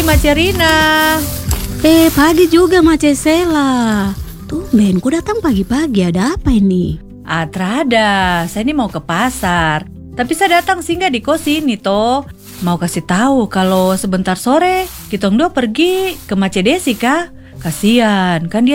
Mace Rina. Pagi juga Mace Sela. Tumben, ku datang pagi-pagi, ada apa ini? Atrada, saya ini mau ke pasar. Tapi saya datang singgah di kos ini toh. Mau kasih tahu kalau sebentar sore kita dua pergi ke Mace Desi kah? Kasian, kan dia